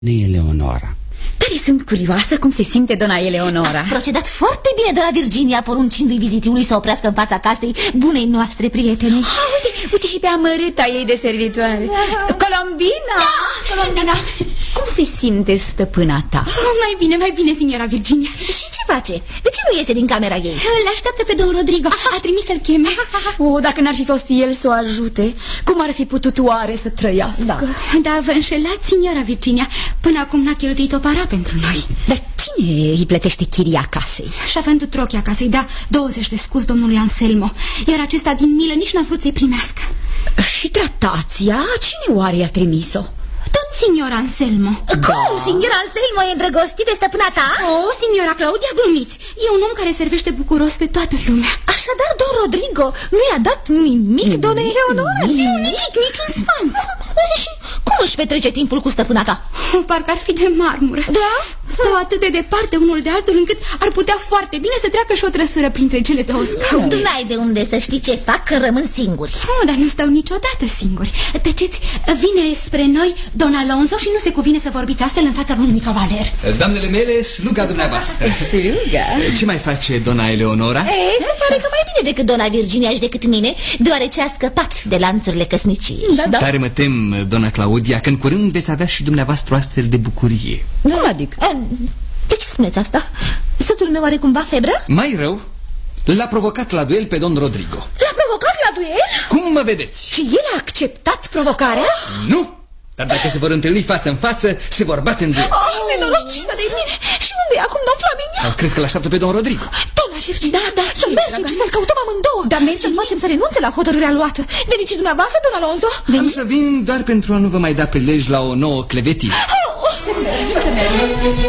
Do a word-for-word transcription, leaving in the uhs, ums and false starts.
Eleonora. Tare sunt curioasă cum se simte dona Eleonora. Ați procedat foarte bine, dona Virginia, poruncindu-i vizitiului să oprească în fața casei bunei noastre prietene. Ah, uite, uite și pe amărâta ei de servitoare. Colombina! Da, Colombina! Cum se simte stăpâna ta? Oh, mai bine, mai bine, signora Virginia. Și ce face? De ce nu iese din camera ei? Îl așteaptă pe domnul Rodrigo. A trimis să-l cheme. O, dacă n-ar fi fost el să o ajute, cum ar fi putut oare să trăiască? Da, da, vă înșelați, signora Virginia. Până acum n-a cheltuit o para pentru noi. Dar cine îi plătește chiria casei? Și-a vândut rochia casei, da, douăzeci de scuz domnului Anselmo. Iar acesta din milă nici n-a vrut să-i primească. Și tratația? Cine oare i-a trimis-o? Tot signora Anselmo. Cum? Signora Anselmo e îndrăgostit de stăpâna ta? Oh, signora Claudia, glumiți. E un om care servește bucuros pe toată lumea. Așadar, don Rodrigo nu i-a dat nimic, dona Eleonora? Nu, nimic, niciun sfanț. Și cum își petrece timpul cu stăpâna ta? Parcă ar fi de marmură. Da? Stau atât de departe unul de altul încât ar putea foarte bine să treacă și o trăsură printre cele două scaune. Tu n-ai de unde să știi ce fac, că rămân singuri. Oh, dar nu stau niciodată singuri. Tăceți, vine spre noi don Alonso și nu se cuvine să vorbiți astfel în fața unui cavaler. Doamnele mele, sluga dumneavoastră. Sluga? Ce mai face dona Eleonora? E, se pare că mai bine decât dona Virginia și decât mine, deoarece a scăpat de lanțurile căsniciei. Da, da. Tare mă tem, dona Claudia, că în curând veți avea și dumneavoastră o astfel de bucurie. Cum adică? De ce spuneți asta? Soțul meu are cumva febră? Mai rău, l-a provocat la duel pe don Rodrigo. L-a provocat la duel? Cum mă vedeți? Și el a acceptat provocarea? Nu! Dar dacă se vor întâlni față în față, se vor bate în duel. Oh, nenorocită de mine! Și unde e acum don Flaminio? Sau cred că l-așteaptă pe don Rodrigo. Dona Virginia, Da, da, să ce, mergem draga și să-l căutăm amândouă. Da, mergem. Să facem să renunțe la hotărârea luată. Veniți și dumneavoastră, don Alonso? Am să vin doar pentru a nu vă mai da prilej la o nouă clevetire. Oh, o să mergem, să mergem.